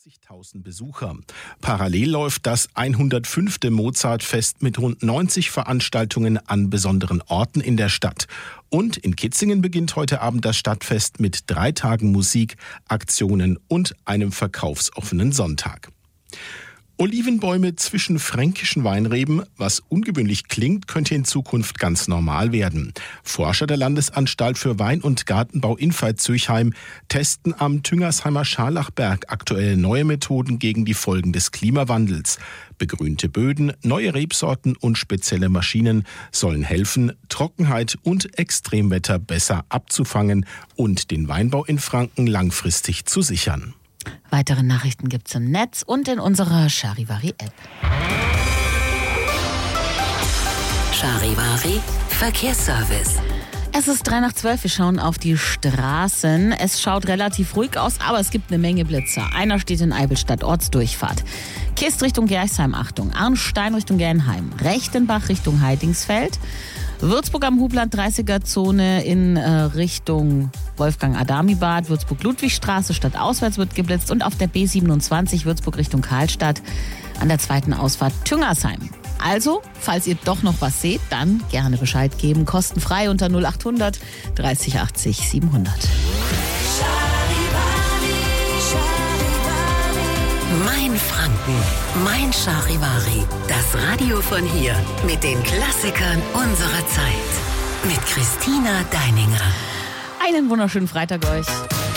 80.000 Besucher. Parallel läuft das 105. Mozartfest mit rund 90 Veranstaltungen an besonderen Orten in der Stadt. Und in Kitzingen beginnt heute Abend das Stadtfest mit 3 Tagen Musik, Aktionen und einem verkaufsoffenen Sonntag. Olivenbäume zwischen fränkischen Weinreben, was ungewöhnlich klingt, könnte in Zukunft ganz normal werden. Forscher der Landesanstalt für Wein- und Gartenbau in Veitshöchheim testen am Tüngersheimer Scharlachberg aktuell neue Methoden gegen die Folgen des Klimawandels. Begrünte Böden, neue Rebsorten und spezielle Maschinen sollen helfen, Trockenheit und Extremwetter besser abzufangen und den Weinbau in Franken langfristig zu sichern. Weitere Nachrichten gibt's im Netz und in unserer Charivari-App. Charivari Verkehrsservice. Es ist 11:03, wir schauen auf die Straßen. Es schaut relativ ruhig aus, aber es gibt eine Menge Blitzer. Einer steht in Eibelstadt, Ortsdurchfahrt. Kist Richtung Gerchsheim, Achtung. Arnstein Richtung Gernheim. Rechtenbach Richtung Heidingsfeld. Würzburg am Hubland 30er-Zone in Richtung Wolfgang-Adami-Bad. Würzburg-Ludwigstraße stadtauswärts wird geblitzt. Und auf der B27 Würzburg Richtung Karlstadt an der zweiten Ausfahrt Tüngersheim. Also, falls ihr doch noch was seht, dann gerne Bescheid geben. Kostenfrei unter 0800 30 80 700. Mein Franken, mein Charivari. Das Radio von hier mit den Klassikern unserer Zeit. Mit Christina Deininger. Einen wunderschönen Freitag euch.